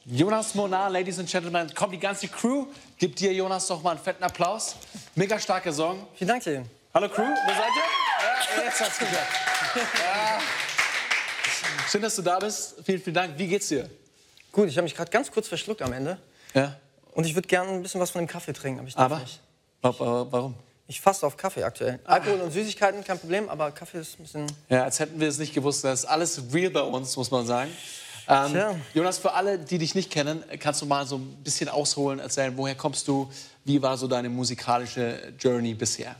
Jonas Monar, Ladies and Gentlemen, kommt die ganze Crew. Gib dir, Jonas, doch mal einen fetten Applaus. Mega starker Song. Vielen Dank dir. Hallo Crew, wo seid ihr? Ja, jetzt hat's geklappt. Ja. Schön, dass du da bist. Vielen, vielen Dank. Wie geht's dir? Gut, ich habe mich gerade ganz kurz verschluckt am Ende. Ja. Und ich würde gerne ein bisschen was von dem Kaffee trinken, aber ich darf nicht. Warum? Ich faste auf Kaffee aktuell. Alkohol und Süßigkeiten, kein Problem, aber Kaffee ist ein bisschen... Ja, als hätten wir es nicht gewusst. Das ist alles real bei uns, muss man sagen. Jonas, für alle, die dich nicht kennen, kannst du mal so ein bisschen ausholen, erzählen, woher kommst du? Wie war so deine musikalische Journey bisher?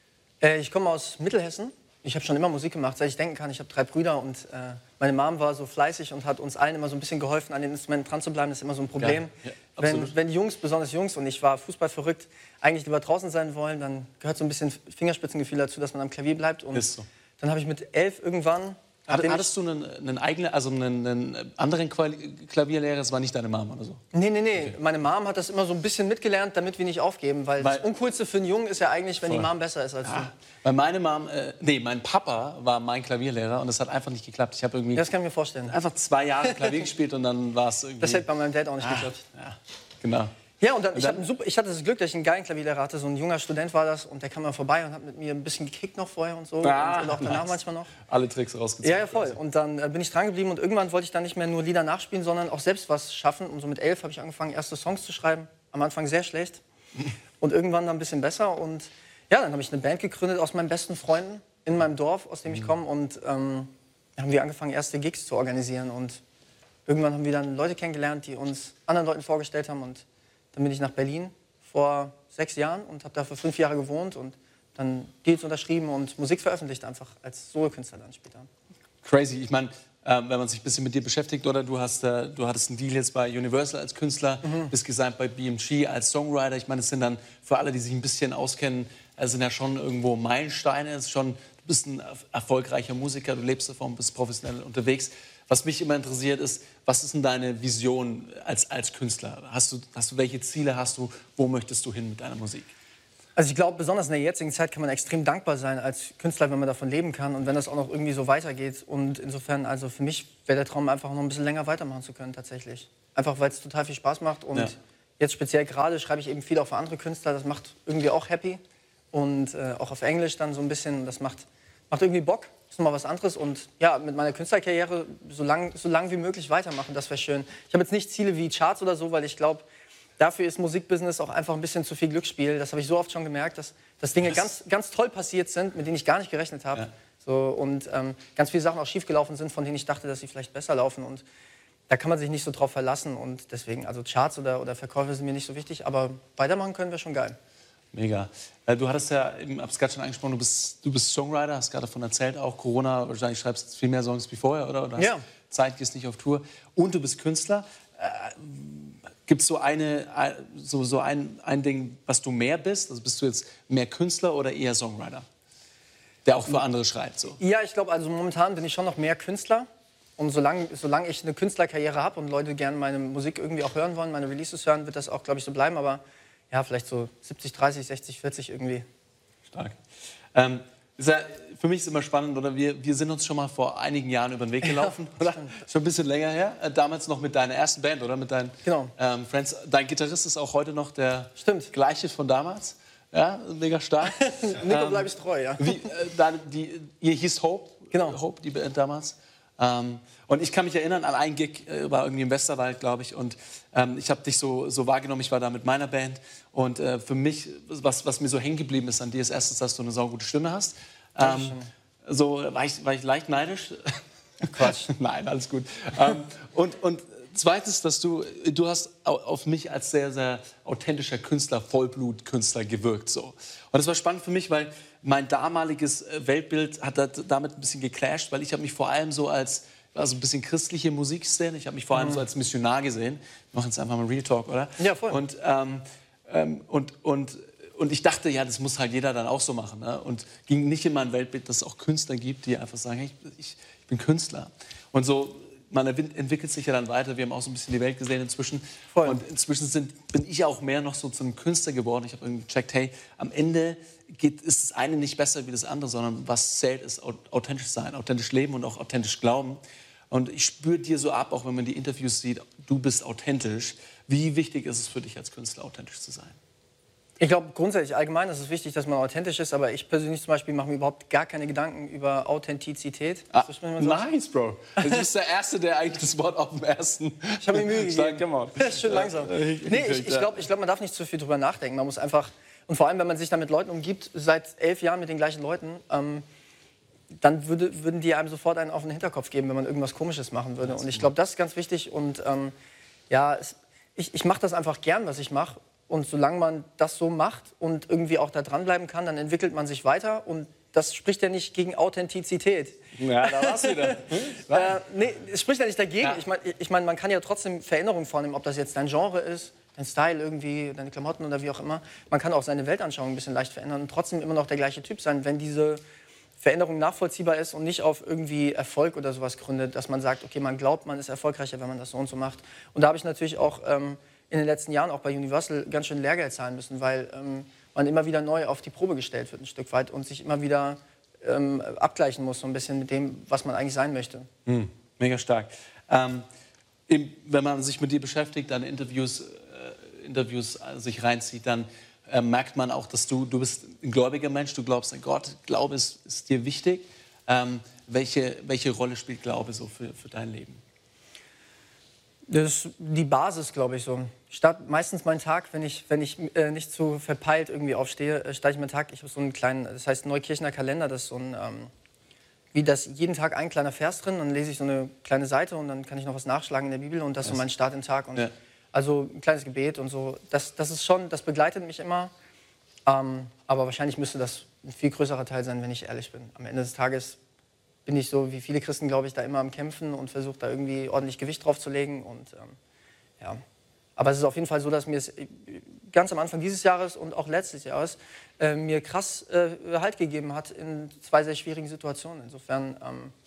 Ich komme aus Mittelhessen. Ich habe schon immer Musik gemacht, seit ich denken kann. Ich habe 3 Brüder und meine Mom war so fleißig und hat uns allen immer so ein bisschen geholfen, an den Instrumenten dran zu bleiben. Das ist immer so ein Problem. Ja, wenn Jungs, besonders Jungs, und ich war Fußball verrückt, eigentlich lieber draußen sein wollen, dann gehört so ein bisschen Fingerspitzengefühl dazu, dass man am Klavier bleibt. Und Ist so. dann habe ich mit 11 irgendwann... Hattest du einen eigenen, also einen anderen Klavierlehrer? Das war nicht deine Mama oder so? Nee. Okay. Meine Mom hat das immer so ein bisschen mitgelernt, damit wir nicht aufgeben. Weil das Uncoolste für einen Jungen ist ja eigentlich, wenn die Mom besser ist als du. Weil meine Mom, mein Papa war mein Klavierlehrer und es hat einfach nicht geklappt. Ich habe irgendwie das kann ich mir vorstellen. Einfach 2 Jahre Klavier gespielt und dann war es irgendwie... Das hätte bei meinem Dad auch nicht geklappt. Ja, genau. Ja, und dann, ich hatte das Glück, dass ich einen geilen Klavierlehrer hatte. So ein junger Student war das und der kam mal vorbei und hat mit mir ein bisschen gekickt noch vorher und so. Und auch danach manchmal noch. Alle Tricks rausgezogen. Ja, voll. Und dann bin ich dran geblieben und irgendwann wollte ich dann nicht mehr nur Lieder nachspielen, sondern auch selbst was schaffen. Und so mit 11 habe ich angefangen, erste Songs zu schreiben. Am Anfang sehr schlecht und irgendwann dann ein bisschen besser. Und ja, dann habe ich eine Band gegründet aus meinen besten Freunden in meinem Dorf, aus dem ich komme. Und dann haben wir angefangen, erste Gigs zu organisieren. Und irgendwann haben wir dann Leute kennengelernt, die uns anderen Leuten vorgestellt haben. Und dann bin ich nach Berlin vor 6 Jahren und habe da für 5 Jahre gewohnt und dann Deals unterschrieben und Musik veröffentlicht, einfach als Solokünstler dann später. Crazy. Ich meine, wenn man sich ein bisschen mit dir beschäftigt, oder du hattest einen Deal jetzt bei Universal als Künstler, bist gesigned bei BMG als Songwriter. Ich meine, das sind dann für alle, die sich ein bisschen auskennen, sind ja schon irgendwo Meilensteine. Du bist ein erfolgreicher Musiker, du lebst davon, bist professionell unterwegs. Was mich immer interessiert ist, was ist denn deine Vision als Künstler? Hast du welche Ziele hast du? Wo möchtest du hin mit deiner Musik? Also ich glaube, besonders in der jetzigen Zeit kann man extrem dankbar sein als Künstler, wenn man davon leben kann und wenn das auch noch irgendwie so weitergeht. Und insofern, also für mich wäre der Traum einfach noch ein bisschen länger weitermachen zu können tatsächlich. Einfach, weil es total viel Spaß macht und jetzt speziell gerade schreibe ich eben viel auch für andere Künstler. Das macht irgendwie auch happy und auch auf Englisch dann so ein bisschen, das macht irgendwie Bock. Ist nochmal was anderes und ja, mit meiner Künstlerkarriere so lang wie möglich weitermachen, das wäre schön. Ich habe jetzt nicht Ziele wie Charts oder so, weil ich glaube, dafür ist Musikbusiness auch einfach ein bisschen zu viel Glücksspiel. Das habe ich so oft schon gemerkt, dass Dinge ganz toll passiert sind, mit denen ich gar nicht gerechnet habe. Ja. So, und ganz viele Sachen auch schiefgelaufen sind, von denen ich dachte, dass sie vielleicht besser laufen. Und da kann man sich nicht so drauf verlassen. Und deswegen, also Charts oder Verkäufe sind mir nicht so wichtig, aber weitermachen können wir schon geil. Mega. Du hattest ja, ich habe es gerade schon angesprochen, du bist Songwriter, hast gerade davon erzählt, auch Corona, wahrscheinlich schreibst du viel mehr Songs wie vorher, oder hast Zeit, gehst nicht auf Tour. Und du bist Künstler. Gibt es so ein Ding, was du mehr bist? Also bist du jetzt mehr Künstler oder eher Songwriter, der auch für andere schreibt? So? Ja, ich glaube, also momentan bin ich schon noch mehr Künstler. Und solange ich eine Künstlerkarriere habe und Leute gerne meine Musik irgendwie auch hören wollen, meine Releases hören, wird das auch, glaube ich, so bleiben. Aber ja, vielleicht so 70, 30, 60, 40 irgendwie. Stark. Für mich ist es immer spannend, oder? Wir sind uns schon mal vor einigen Jahren über den Weg gelaufen, oder? Stimmt. Schon ein bisschen länger her. Damals noch mit deiner ersten Band, oder? Mit deinen Friends. Dein Gitarrist ist auch heute noch der gleiche von damals. Ja, mega stark. Nico bleib ich treu, ja. Ihr hieß Hope. Genau. Hope, die Band damals. Und ich kann mich erinnern an einen Gig, war irgendwie im Westerwald, glaube ich. Und ich habe dich so wahrgenommen, ich war da mit meiner Band. Und für mich, was mir so hängen geblieben ist an dir, ist erstens, dass du eine saugute Stimme hast. So war ich leicht neidisch. Quatsch. Nein, alles gut. Und zweitens, dass du hast auf mich als sehr, sehr authentischer Künstler, Vollblutkünstler gewirkt. So. Und das war spannend für mich, weil mein damaliges Weltbild hat damit ein bisschen geclasht, weil ich habe mich vor allem so als ein bisschen christliche Musikszene, ich habe mich vor allem so als Missionar gesehen. Wir machen jetzt einfach mal Real Talk, oder? Ja, voll. Und ich dachte, ja, das muss halt jeder dann auch so machen. Ne? Und ging nicht in mein Weltbild, dass es auch Künstler gibt, die einfach sagen, hey, ich bin Künstler. Und so, man entwickelt sich ja dann weiter. Wir haben auch so ein bisschen die Welt gesehen inzwischen. Voll. Und inzwischen bin ich auch mehr noch so zu einem Künstler geworden. Ich habe irgendwie gecheckt, hey, am Ende ist das eine nicht besser wie das andere, sondern was zählt, ist authentisch sein, authentisch leben und auch authentisch glauben. Und ich spüre dir so ab, auch wenn man die Interviews sieht, du bist authentisch. Wie wichtig ist es für dich als Künstler, authentisch zu sein? Ich glaube, grundsätzlich allgemein ist es wichtig, dass man authentisch ist, aber ich persönlich zum Beispiel mache mir überhaupt gar keine Gedanken über Authentizität. Nice, Bro. Du bist der Erste, der eigentlich das Wort auf dem ersten... Ich habe mir Mühe gegeben. Come on. Schön langsam. Nee, ich glaube, man darf nicht zu viel drüber nachdenken. Man muss einfach, und vor allem, wenn man sich dann mit Leuten umgibt, seit 11 Jahren mit den gleichen Leuten, dann würden die einem sofort einen auf den Hinterkopf geben, wenn man irgendwas Komisches machen würde. Und ich glaube, das ist ganz wichtig. Und ich mache das einfach gern, was ich mache. Und solange man das so macht und irgendwie auch da dranbleiben kann, dann entwickelt man sich weiter. Und das spricht ja nicht gegen Authentizität. Ja, da war's wieder. Nee, es spricht ja nicht dagegen. Ja. Ich mein, man kann ja trotzdem Veränderungen vornehmen, ob das jetzt dein Genre ist, dein Style irgendwie, deine Klamotten oder wie auch immer. Man kann auch seine Weltanschauung ein bisschen leicht verändern und trotzdem immer noch der gleiche Typ sein, wenn diese Veränderung nachvollziehbar ist und nicht auf irgendwie Erfolg oder sowas gründet, dass man sagt, okay, man glaubt, man ist erfolgreicher, wenn man das so und so macht. Und da habe ich natürlich auch in den letzten Jahren auch bei Universal ganz schön Lehrgeld zahlen müssen, weil man immer wieder neu auf die Probe gestellt wird, ein Stück weit, und sich immer wieder abgleichen muss, so ein bisschen mit dem, was man eigentlich sein möchte. Mega stark. Wenn man sich mit dir beschäftigt, deine Interviews sich reinzieht, dann merkt man auch, dass du bist ein gläubiger Mensch, du glaubst an Gott, Glaube ist dir wichtig. Welche Rolle spielt Glaube so für dein Leben? Das ist die Basis, glaube ich, so. Ich starte meistens meinen Tag, wenn ich nicht zu verpeilt irgendwie aufstehe, starte ich meinen Tag. Ich habe so einen kleinen, das heißt Neukirchener Kalender, das ist so ein, wie das jeden Tag ein kleiner Vers drin, dann lese ich so eine kleine Seite und dann kann ich noch was nachschlagen in der Bibel und das ist so mein Start in den Tag. Und also ein kleines Gebet und so, das ist schon, das begleitet mich immer. Aber wahrscheinlich müsste das ein viel größerer Teil sein, wenn ich ehrlich bin. Am Ende des Tages bin ich so, wie viele Christen, glaube ich, da immer am Kämpfen und versuche da irgendwie ordentlich Gewicht drauf zu legen. Und, ja. Aber es ist auf jeden Fall so, dass mir es ganz am Anfang dieses Jahres und auch letztes Jahres mir krass Halt gegeben hat in 2 sehr schwierigen Situationen. Insofern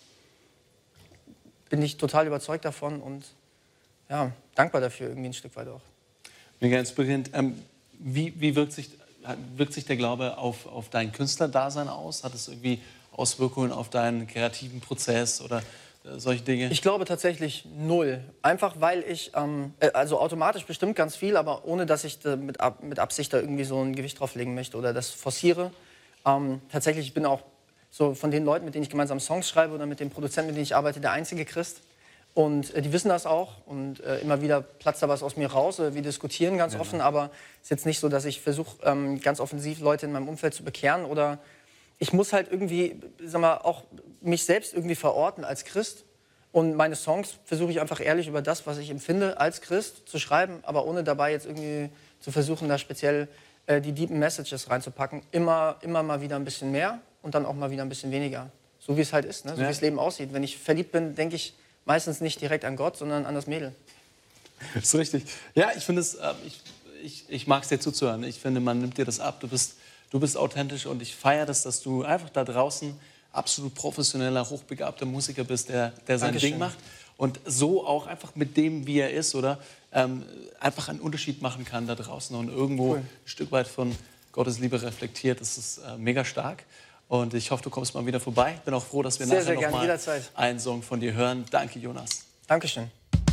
bin ich total überzeugt davon und dankbar dafür irgendwie ein Stück weit auch. Mega inspirierend. Wie wirkt sich der Glaube auf dein Künstlerdasein aus? Hat es irgendwie Auswirkungen auf deinen kreativen Prozess oder solche Dinge? Ich glaube tatsächlich 0. Einfach weil ich, also automatisch bestimmt ganz viel, aber ohne dass ich mit Absicht da irgendwie so ein Gewicht drauflegen möchte oder das forciere. Tatsächlich, ich bin auch so von den Leuten, mit denen ich gemeinsam Songs schreibe oder mit den Produzenten, mit denen ich arbeite, der einzige Christ. Und die wissen das auch und immer wieder platzt da was aus mir raus. Wir diskutieren ganz offen, aber es ist jetzt nicht so, dass ich versuche, ganz offensiv Leute in meinem Umfeld zu bekehren. Oder ich muss halt irgendwie, sag mal, auch mich selbst irgendwie verorten als Christ. Und meine Songs versuche ich einfach ehrlich über das, was ich empfinde, als Christ zu schreiben, aber ohne dabei jetzt irgendwie zu versuchen, da speziell die deepen Messages reinzupacken. Immer mal wieder ein bisschen mehr und dann auch mal wieder ein bisschen weniger. So wie es halt ist, ne? So wie das Leben aussieht. Wenn ich verliebt bin, denke ich meistens nicht direkt an Gott, sondern an das Mädel. Das ist richtig. Ja, ich finde es, ich mag es dir zuzuhören. Ich finde, man nimmt dir das ab. Du bist authentisch und ich feiere das, dass du einfach da draußen absolut professioneller, hochbegabter Musiker bist, der sein Dankeschön. Ding macht und so auch einfach mit dem, wie er ist, oder einfach einen Unterschied machen kann da draußen und irgendwo ein Stück weit von Gottes Liebe reflektiert. Das ist mega stark. Und ich hoffe, du kommst mal wieder vorbei. Ich bin auch froh, dass wir nachher noch mal einen Song von dir hören. Danke, Jonas. Dankeschön.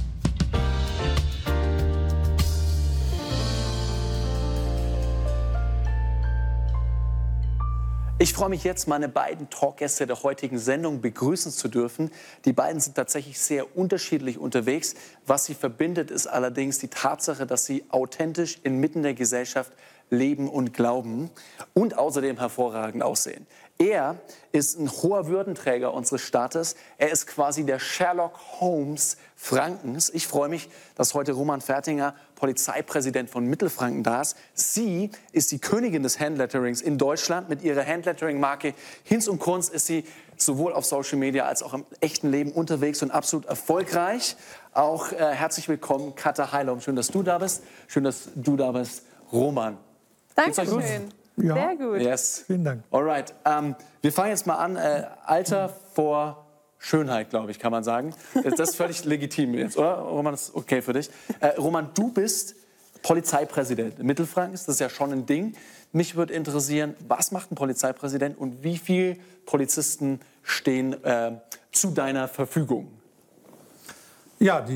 Ich freue mich jetzt, meine beiden Talkgäste der heutigen Sendung begrüßen zu dürfen. Die beiden sind tatsächlich sehr unterschiedlich unterwegs. Was sie verbindet, ist allerdings die Tatsache, dass sie authentisch inmitten der Gesellschaft leben und glauben und außerdem hervorragend aussehen. Er ist ein hoher Würdenträger unseres Staates. Er ist quasi der Sherlock Holmes Frankens. Ich freue mich, dass heute Roman Fertinger, Polizeipräsident von Mittelfranken, da ist. Sie ist die Königin des Handletterings in Deutschland. Mit ihrer Handlettering-Marke Hinz und Kunz ist sie sowohl auf Social Media als auch im echten Leben unterwegs und absolut erfolgreich. Auch herzlich willkommen, Katha Heilom. Schön, dass du da bist. Schön, dass du da bist, Roman. Dankeschön. Ja. Sehr gut. Yes. Vielen Dank. Alright. Wir fangen jetzt mal an. Alter vor Schönheit, glaube ich, kann man sagen. Das ist völlig legitim jetzt, oder? Roman, das ist okay für dich. Roman, du bist Polizeipräsident in Mittelfranken. Das ist ja schon ein Ding. Mich würde interessieren, was macht ein Polizeipräsident und wie viele Polizisten stehen zu deiner Verfügung? Ja, die